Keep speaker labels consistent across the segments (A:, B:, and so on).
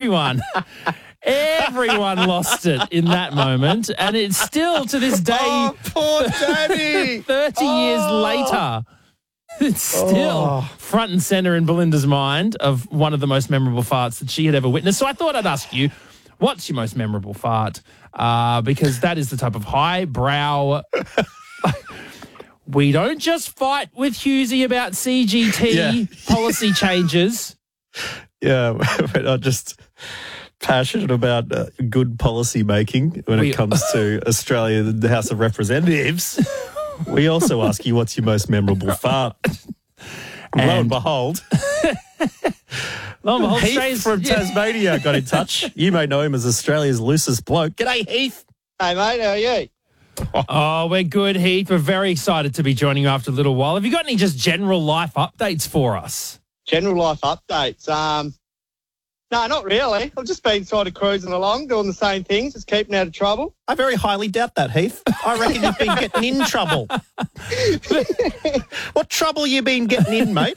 A: everyone lost it in that moment. And it's still, to this day,
B: Oh, poor Daddy.
A: 30 years later, it's still front and centre in Belinda's mind of one of the most memorable farts that she had ever witnessed. So I thought I'd ask you, what's your most memorable fart? Because that is the type of highbrow... We don't just fight with Husey about CGT policy changes.
B: Yeah, we're not just passionate about good policy making when it comes to Australia, the House of Representatives. We also ask you, what's your most memorable fart? And lo and behold, Heath from Tasmania got in touch. You may know him as Australia's loosest bloke. G'day, Heath.
C: Hey, mate, how are you?
A: Oh, we're good, Heath. We're very excited to be joining you after a little while. Have you got any just general life updates for us?
C: General life updates? No, not really. I've just been sort of cruising along, doing the same things, just keeping out of trouble.
B: I very highly doubt that, Heath. I reckon you've been getting in trouble. What trouble you been getting in, mate?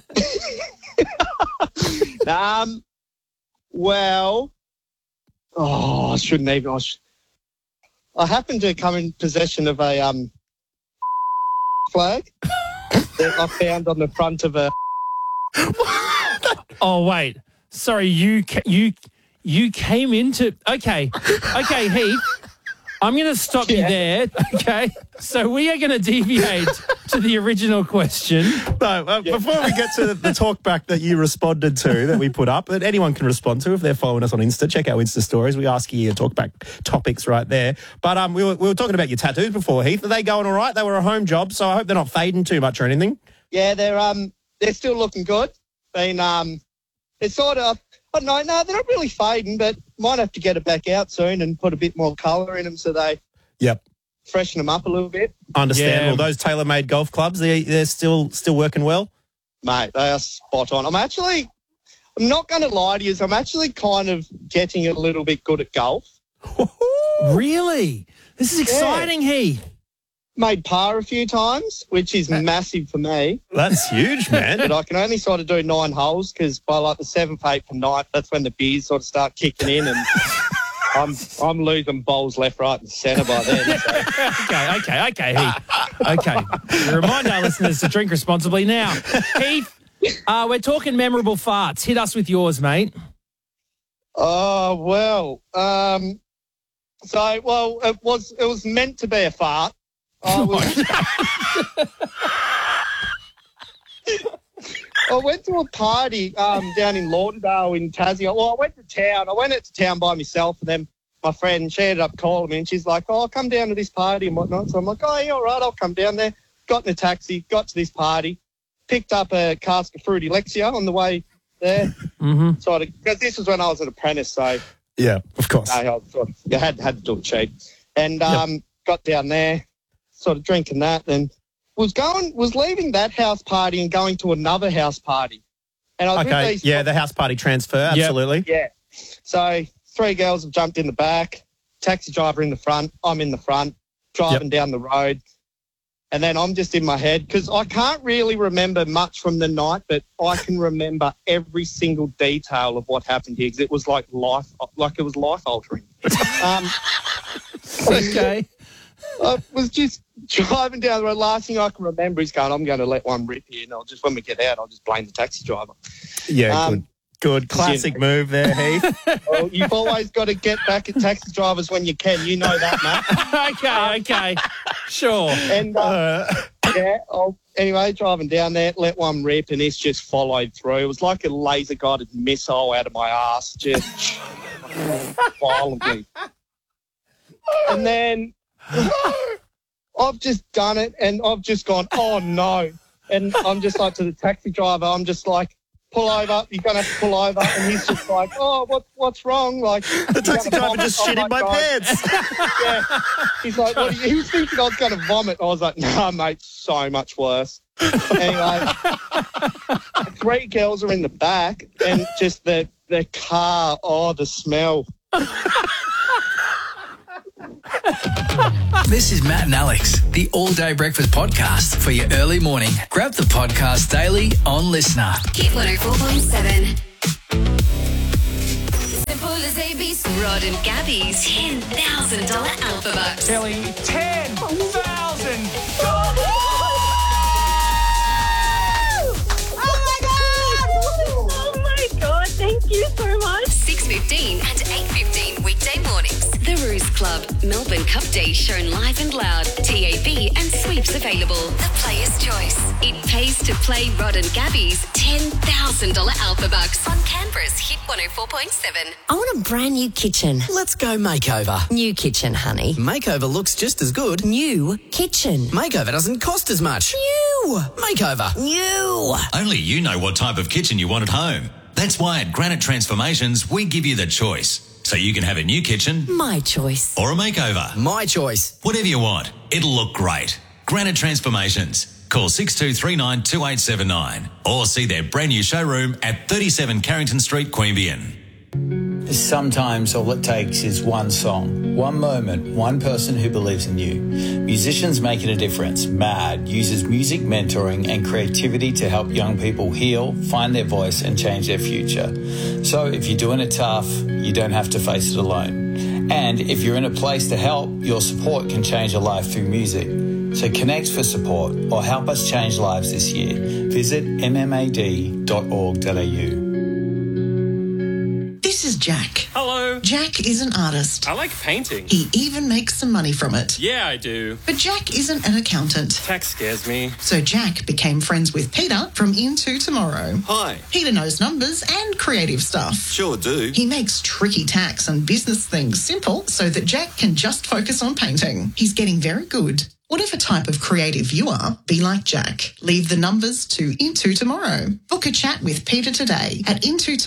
C: Well, I shouldn't even... I happened to come in possession of a flag that I found on the front of a...
A: Oh, wait. Sorry, you came into... Okay, Heath, I'm going to stop you there, okay? So we are going to deviate to the original question.
B: No, before we get to the talk back that you responded to that we put up, that anyone can respond to if they're following us on Insta. Check our Insta stories. We ask you your talk back topics right there. But we were talking about your tattoos before, Heath. Are they going all right? They were a home job, so I hope they're not fading too much or anything.
C: Yeah, they're still looking good. It's sort of... I don't know, no, they're not really fading, but might have to get it back out soon and put a bit more colour in them so they freshen them up a little bit.
B: Understandable. Yeah. Those tailor-made golf clubs, they're still working well?
C: Mate, they are spot on. I'm not going to lie to you, I'm actually kind of getting a little bit good at golf.
A: Really? This is exciting, Heath.
C: Made par a few times, which is massive for me.
B: That's huge, man.
C: But I can only sort of do 9 holes because by like the 7th, 8th and 9th, that's when the beers sort of start kicking in and I'm losing bowls left, right and centre by then. So.
A: Okay, Heath. Okay. Remind our listeners to drink responsibly. Now, Heath, we're talking memorable farts. Hit us with yours, mate.
C: Oh, well. It was meant to be a fart. I went to a party down in Lauderdale in Tassie. Well, I went to town. I went out to town by myself, and then my friend, she ended up calling me, and she's like, I'll come down to this party and whatnot. So I'm like, yeah, all right, I'll come down there. Got in a taxi, got to this party, picked up a cask of Fruity Lexia on the way there. Mm-hmm. Because this was when I was an apprentice, so...
B: Yeah, of course.
C: I had to do it cheap. And got down there, sort of drinking that, and was leaving that house party and going to another house party. And I was with these
B: the house party transfer, absolutely.
C: Yeah. So 3 girls have jumped in the back, taxi driver in the front, I'm in the front, driving down the road. And then I'm just in my head, because I can't really remember much from the night, but I can remember every single detail of what happened here, because it was like life altering.
A: Okay.
C: I was just driving down the road. Last thing I can remember is going, I'm going to let one rip here. And when we get out, I'll just blame the taxi driver.
B: Yeah, good. Classic move there, Heath.
C: Well, you've always got to get back at taxi drivers when you can. You know that, Matt.
A: Okay. Sure.
C: And, anyway, driving down there, let one rip, and it's just followed through. It was like a laser-guided missile out of my ass, just violently. And then... I've just done it and I've just gone, oh no. And I'm just like to the taxi driver, I'm just like, pull over, you're going to have to pull over. And he's just like, oh, what's wrong? Like,
B: the taxi driver just shit in my pants.
C: Yeah. He's like, he was thinking I was going to vomit. I was like, nah, mate, so much worse. Anyway, 3 girls are in the back and just the car, the smell.
D: This is Matt and Alex, the All Day Breakfast Podcast for your early morning. Grab the podcast daily on Listener.
E: Hit 104.7. It's Rod and Gabby's $10,000 Alpha Bucks.
F: Kelly, 10,000.
G: Oh my God, thank you so much.
E: 6:15 and 8:15 weekday mornings. The Ruse Club, Melbourne Cup Day shown live and loud. TAB and sweeps available. The Player's Choice. It pays to play Rod and Gabby's $10,000 Alpha Bucks on Canberra's Hit 104.7.
H: I want a brand new kitchen.
I: Let's go makeover.
H: New kitchen, honey.
I: Makeover looks just as good.
H: New kitchen.
I: Makeover doesn't cost as much.
H: New.
I: Makeover.
H: New.
J: Only you know what type of kitchen you want at home. That's why at Granite Transformations, we give you the choice. So you can have a new kitchen.
H: My choice.
J: Or a makeover.
I: My choice.
J: Whatever you want. It'll look great. Granite Transformations. Call 6239 2879 or see their brand new showroom at 37 Carrington Street, Queanbeyan.
K: Sometimes all it takes is one song, one moment, one person who believes in you. Musicians Making a Difference, MAD, uses music mentoring and creativity to help young people heal, find their voice and change their future. So if you're doing it tough, you don't have to face it alone. And if you're in a place to help, your support can change a life through music. So connect for support or help us change lives this year. Visit mmad.org.au.
L: This is Jack.
M: Hello.
L: Jack is an artist.
M: I like painting.
L: He even makes some money from it.
M: Yeah, I do.
L: But Jack isn't an accountant.
M: Tax scares me.
L: So Jack became friends with Peter from Into Tomorrow.
N: Hi.
L: Peter knows numbers and creative stuff.
N: Sure do.
L: He makes tricky tax and business things simple so that Jack can just focus on painting. He's getting very good. Whatever type of creative you are, be like Jack. Leave the numbers to Into Tomorrow. Book a chat with Peter today at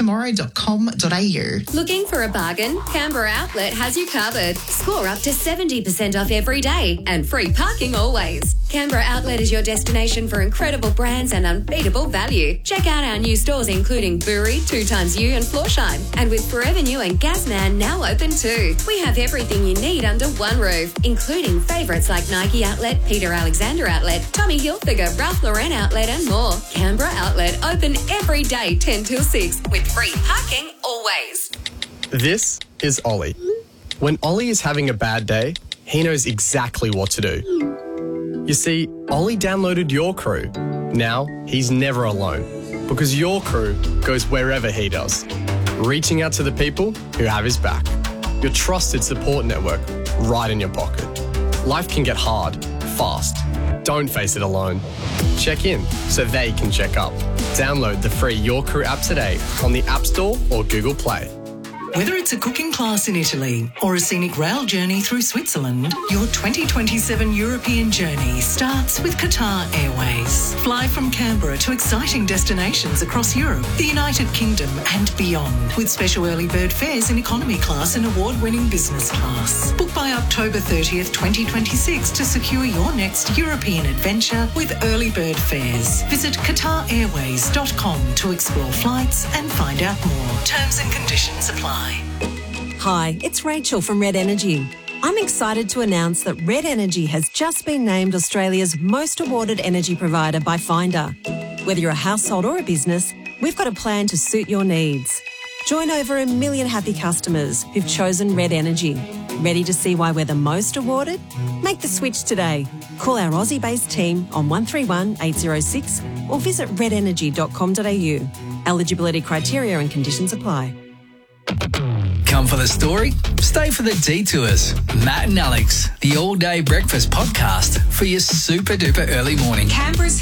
L: intotomorrow.com.au.
E: Looking for a bargain? Canberra Outlet has you covered. Score up to 70% off every day and free parking always. Canberra Outlet is your destination for incredible brands and unbeatable value. Check out our new stores including Buri, 2XU and Florsheim. And with Forever New and Gasman now open too. We have everything you need under one roof, including favourites like Nike Outlet, Peter Alexander Outlet, Tommy Hilfiger, Ralph Lauren Outlet and more. Canberra Outlet open every day 10 till 6 with free parking always.
O: This is Ollie. When Ollie is having a bad day, he knows exactly what to do. You see, Ollie downloaded Your Crew. Now he's never alone because Your Crew goes wherever he does, reaching out to the people who have his back. Your trusted support network right in your pocket. Life can get hard, fast. Don't face it alone. Check in so they can check up. Download the free Your Crew app today on the App Store or Google Play.
P: Whether it's a cooking class in Italy or a scenic rail journey through Switzerland, your 2027 European journey starts with Qatar Airways. Fly from Canberra to exciting destinations across Europe, the United Kingdom and beyond, with special early bird fares in economy class and award-winning business class. Book by October 30th, 2026 to secure your next European adventure with early bird fares. Visit QatarAirways.com to explore flights and find out more. Terms and conditions apply.
Q: Hi, it's Rachel from Red Energy. I'm excited to announce that Red Energy has just been named Australia's most awarded energy provider by Finder. Whether you're a household or a business, we've got a plan to suit your needs. Join over 1 million happy customers who've chosen Red Energy. Ready to see why we're the most awarded? Make the switch today. Call our Aussie-based team on 131 806 or visit redenergy.com.au. Eligibility criteria and conditions apply.
D: Come for the story, stay for the detours. Matt and Alex, the all-day breakfast podcast for your super-duper early morning.
E: Canberra's